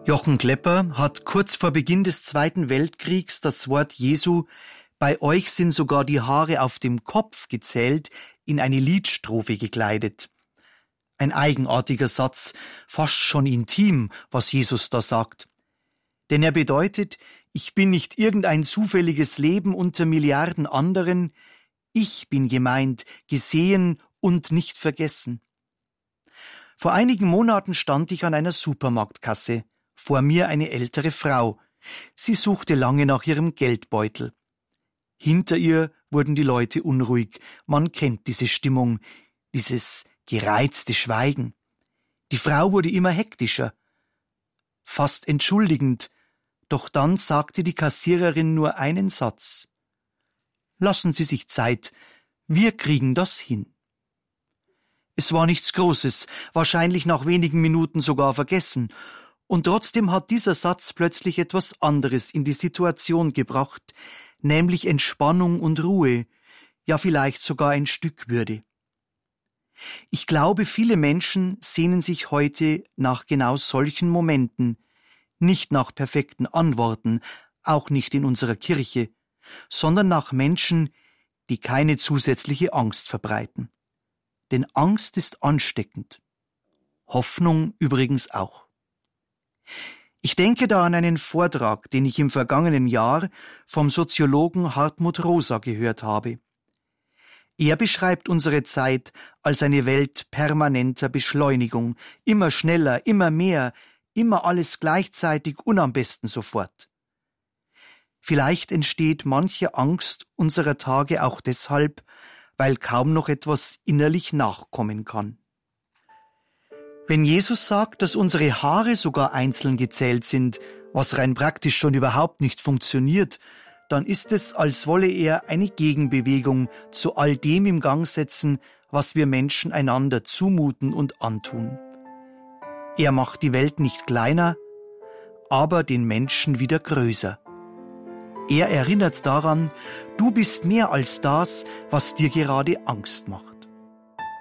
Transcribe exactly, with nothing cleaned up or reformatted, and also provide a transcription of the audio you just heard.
Jochen Klepper hat kurz vor Beginn des Zweiten Weltkriegs das Wort Jesu „Bei euch sind sogar die Haare auf dem Kopf gezählt" in eine Liedstrophe gekleidet. Ein eigenartiger Satz, fast schon intim, was Jesus da sagt. Denn er bedeutet, ich bin nicht irgendein zufälliges Leben unter Milliarden anderen, ich bin gemeint, gesehen und nicht vergessen. Vor einigen Monaten stand ich an einer Supermarktkasse, vor mir eine ältere Frau. Sie suchte lange nach ihrem Geldbeutel. Hinter ihr wurden die Leute unruhig. Man kennt diese Stimmung, dieses gereizte Schweigen. Die Frau wurde immer hektischer, fast entschuldigend, doch dann sagte die Kassiererin nur einen Satz. Lassen Sie sich Zeit, wir kriegen das hin. Es war nichts Großes, wahrscheinlich nach wenigen Minuten sogar vergessen, und trotzdem hat dieser Satz plötzlich etwas anderes in die Situation gebracht, nämlich Entspannung und Ruhe, ja vielleicht sogar ein Stück Würde. Ich glaube, viele Menschen sehnen sich heute nach genau solchen Momenten, nicht nach perfekten Antworten, auch nicht in unserer Kirche, sondern nach Menschen, die keine zusätzliche Angst verbreiten. Denn Angst ist ansteckend. Hoffnung übrigens auch. Ich denke da an einen Vortrag, den ich im vergangenen Jahr vom Soziologen Hartmut Rosa gehört habe. Er beschreibt unsere Zeit als eine Welt permanenter Beschleunigung, immer schneller, immer mehr, immer alles gleichzeitig und am besten sofort. Vielleicht entsteht manche Angst unserer Tage auch deshalb, weil kaum noch etwas innerlich nachkommen kann. Wenn Jesus sagt, dass unsere Haare sogar einzeln gezählt sind, was rein praktisch schon überhaupt nicht funktioniert, dann ist es, als wolle er eine Gegenbewegung zu all dem im Gang setzen, was wir Menschen einander zumuten und antun. Er macht die Welt nicht kleiner, aber den Menschen wieder größer. Er erinnert daran, du bist mehr als das, was dir gerade Angst macht.